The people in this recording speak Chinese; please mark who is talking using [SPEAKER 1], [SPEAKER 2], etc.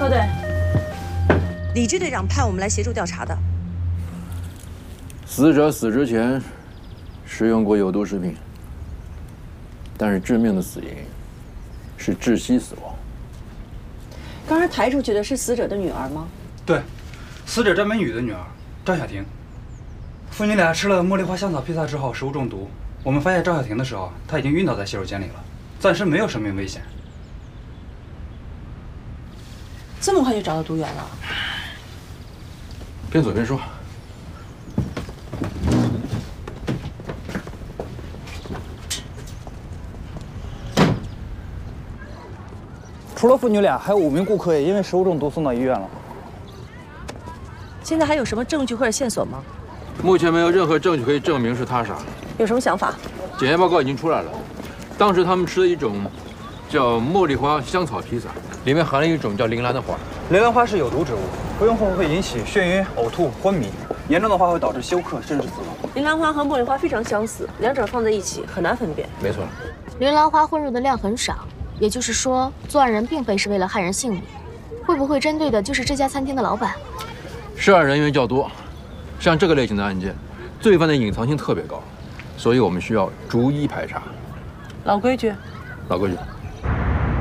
[SPEAKER 1] 小队，
[SPEAKER 2] 李支队长派我们来协助调查的。
[SPEAKER 3] 死者死之前食用过有毒食品，但是致命的死因是窒息死亡。
[SPEAKER 1] 刚才抬出去的是死者的女儿吗？
[SPEAKER 4] 对，死者张美女的女儿赵小婷。父女俩吃了茉莉花香草披萨之后食物中毒，我们发现赵小婷的时候，她已经晕倒在洗手间里了，暂时没有生命危险。
[SPEAKER 1] 这么快就找到毒源了？
[SPEAKER 3] 边走边说。
[SPEAKER 5] 除了父女俩，还有5名顾客也因为食物中毒送到医院了。
[SPEAKER 2] 现在还有什么证据或者线索吗？
[SPEAKER 3] 目前没有任何证据可以证明是他杀。
[SPEAKER 2] 有什么想法？
[SPEAKER 3] 检验报告已经出来了，当时他们吃的一种叫茉莉花香草披萨，里面含了一种叫铃兰的花。
[SPEAKER 5] 铃兰花是有毒植物，服用后会引起眩晕、呕吐、昏迷，严重的话会导致休克甚至死亡。
[SPEAKER 2] 铃兰花和茉莉花非常相似，两者放在一起很难分辨。
[SPEAKER 3] 没错，
[SPEAKER 6] 铃兰花混入的量很少，也就是说，作案人并非是为了害人性命，会不会针对的就是这家餐厅的老板？
[SPEAKER 3] 涉案人员较多，像这个类型的案件，罪犯的隐藏性特别高，所以我们需要逐一排查。
[SPEAKER 2] 老规矩。
[SPEAKER 3] 老规矩。